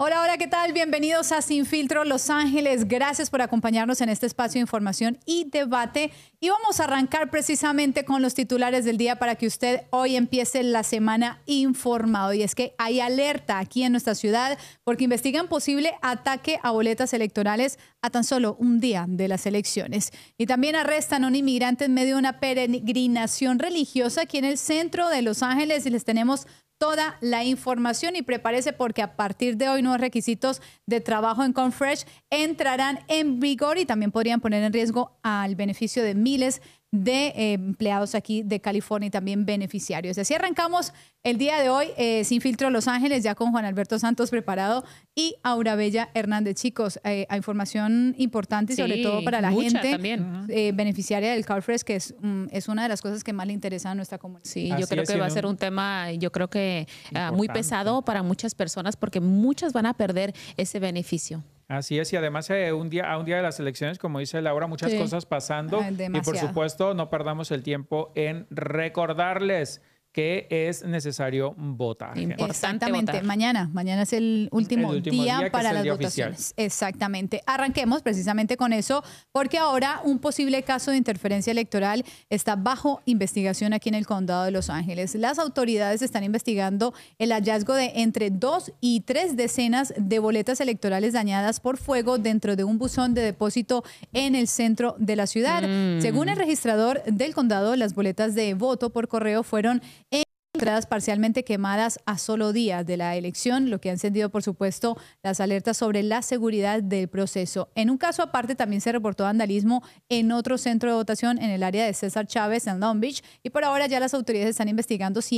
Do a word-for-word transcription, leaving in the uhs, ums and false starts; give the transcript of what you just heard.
Hola, hola, ¿qué tal? Bienvenidos a Sin Filtro Los Ángeles. Gracias por acompañarnos en este espacio de información y debate. Y vamos a arrancar precisamente con los titulares del día para que usted hoy empiece la semana informado. Y es que hay alerta aquí en nuestra ciudad porque investigan posible ataque a boletas electorales a tan solo un día de las elecciones. Y también arrestan a un inmigrante en medio de una peregrinación religiosa aquí en el centro de Los Ángeles y les tenemos toda la información y prepárese porque a partir de hoy nuevos requisitos de trabajo en Confresh entrarán en vigor y también podrían poner en riesgo al beneficio de miles de eh, empleados aquí de California y también beneficiarios. Así arrancamos el día de hoy eh, Sin Filtro Los Ángeles, ya con Juan Alberto Santos preparado y Aura Bella Hernández. Chicos, eh, hay información importante y sobre sí, todo para la gente eh, beneficiaria del CarFresh, que es, um, es una de las cosas que más le interesa a nuestra comunidad. Sí, Así yo creo que va a ser un tema, yo creo que uh, muy pesado para muchas personas porque muchas van a perder ese beneficio. Así es, y además eh, un día, a un día de las elecciones, como dice Laura, muchas sí. cosas pasando. Ay, y por supuesto, no perdamos el tiempo en recordarles que es necesario votar. Exactamente. Votar. Mañana, mañana es el último, el último día, día para las votaciones. Oficial. Exactamente. Arranquemos precisamente con eso, porque ahora un posible caso de interferencia electoral está bajo investigación aquí en el condado de Los Ángeles. Las autoridades están investigando el hallazgo de entre dos y tres decenas de boletas electorales dañadas por fuego dentro de un buzón de depósito en el centro de la ciudad. Mm. Según el registrador del condado, las boletas de voto por correo fueron encontradas parcialmente quemadas a solo días de la elección, lo que ha encendido, por supuesto, las alertas sobre la seguridad del proceso. En un caso aparte, también se reportó vandalismo en otro centro de votación en el área de César Chávez, en Long Beach, y por ahora ya las autoridades están investigando si